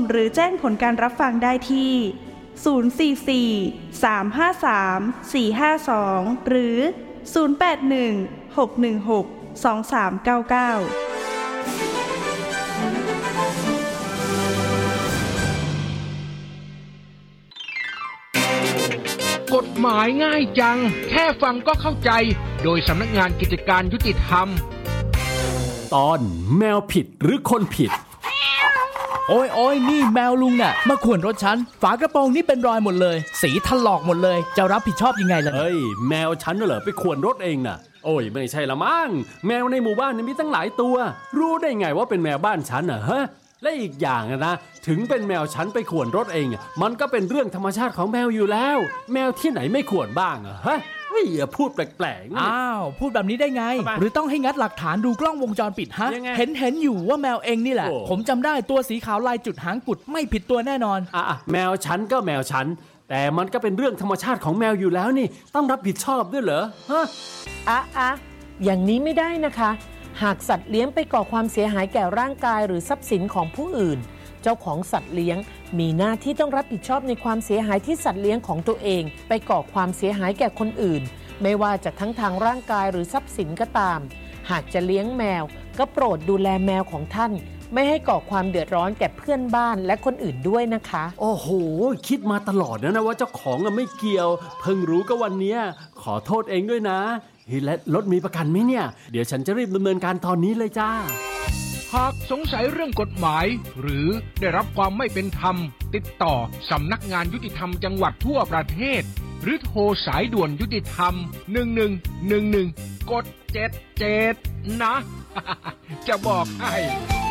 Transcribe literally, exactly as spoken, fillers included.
หรือแจ้งผลการรับฟังได้ที่ศูนย์ สี่ สี่ สาม ห้า สาม สี่ ห้า สองหรือศูนย์ แปด หนึ่ง หก หนึ่ง หก สอง สาม เก้า เก้ากฎหมายง่ายจังแค่ฟังก็เข้าใจโดยสำนักงานกิจการยุติธรรมตอนแมวผิดหรือคนผิดโอ้ยโอ้ยนี่แมวลุงน่ะมาข่วนรถฉันฝากระโปรงนี่เป็นรอยหมดเลยสีถลอกหมดเลยจะรับผิดชอบยังไงล่ะเฮ้ยแมวฉันน่ะเหรอไปข่วนรถเองน่ะโอ้ยไม่ใช่ละมั้งแมวในหมู่บ้านนี่มีตั้งหลายตัวรู้ได้ไงว่าเป็นแมวบ้านฉันน่ะฮะและอีกอย่างนะถึงเป็นแมวฉันไปข่วนรถเองมันก็เป็นเรื่องธรรมชาติของแมวอยู่แล้วแมวที่ไหนไม่ข่วนบ้างอะฮะเฮ้ยอย่าพูดแปลกๆอ้าวพูดแบบนี้ได้ไงหรือต้องให้งัดหลักฐานดูกล้องวงจรปิดฮะเห็นเห็นอยู่ว่าแมวเองนี่แหละผมจำได้ตัวสีขาวลายจุดหางกุดไม่ผิดตัวแน่นอนอ่ะแมวฉันก็แมวฉันแต่มันก็เป็นเรื่องธรรมชาติของแมวอยู่แล้วนี่ต้องรับผิดชอบด้วยเหรอฮะอ่ะอ่ะอย่างนี้ไม่ได้นะคะหากสัตว์เลี้ยงไปก่อความเสียหายแก่ร่างกายหรือทรัพย์สินของผู้อื่นเจ้าของสัตว์เลี้ยงมีหน้าที่ต้องรับผิดชอบในความเสียหายที่สัตว์เลี้ยงของตัวเองไปก่อความเสียหายแก่คนอื่นไม่ว่าจะทั้งทางร่างกายหรือทรัพย์สินก็ตามหากจะเลี้ยงแมวก็โปรดดูแลแมวของท่านไม่ให้ก่อความเดือดร้อนแก่เพื่อนบ้านและคนอื่นด้วยนะคะโอ้โหคิดมาตลอดนะนะว่าเจ้าของไม่เกี่ยวเพิ่งรู้ก็วันนี้ขอโทษเองด้วยนะและรถมีประกันไหมเนี่ยเดี๋ยวฉันจะรีบดำเนินการตอนนี้เลยจ้าหากสงสัยเรื่องกฎหมายหรือได้รับความไม่เป็นธรรมติดต่อสำนักงานยุติธรรมจังหวัดทั่วประเทศหรือโทรสายด่วนยุติธรรมหนึ่งหนึ่งหนึ่งหนึ่งกดเจ็ดเจ็ดนะ จะบอกให้